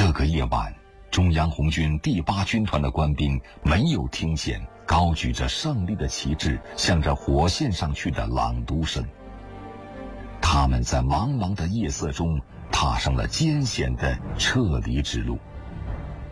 这个夜晚，中央红军第8军团的官兵没有听见高举着胜利的旗帜向着火线上去的朗读声。他们在茫茫的夜色中踏上了艰险的撤离之路。